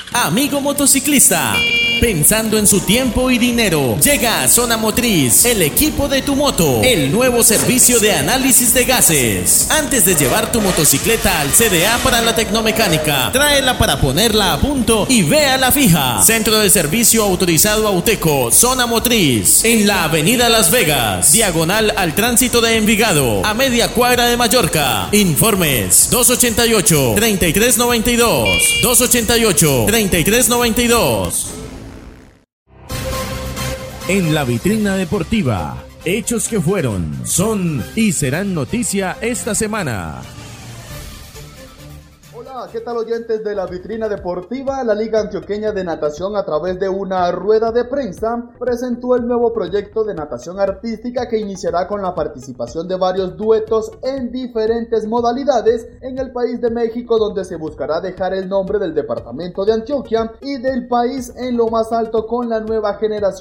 Amigo motociclista, pensando en su tiempo y dinero, llega a Zona Motriz, el equipo de tu moto, el nuevo servicio de análisis de gases. Antes de llevar tu motocicleta al CDA para la tecnomecánica, tráela para ponerla a punto y véala fija. Centro de servicio autorizado Auteco, Zona Motriz, en la avenida Las Vegas, diagonal al tránsito de Envigado, a media cuadra de Mallorca. Informes 288-3392, 288-3392. En la vitrina deportiva, hechos que fueron, son y serán noticia esta semana. Hola, ¿qué tal oyentes de la vitrina deportiva? La Liga Antioqueña de Natación, a través de una rueda de prensa, presentó el nuevo proyecto de natación artística que iniciará con la participación de varios duetos en diferentes modalidades en el país de México, donde se buscará dejar el nombre del departamento de Antioquia y del país en lo más alto con la nueva generación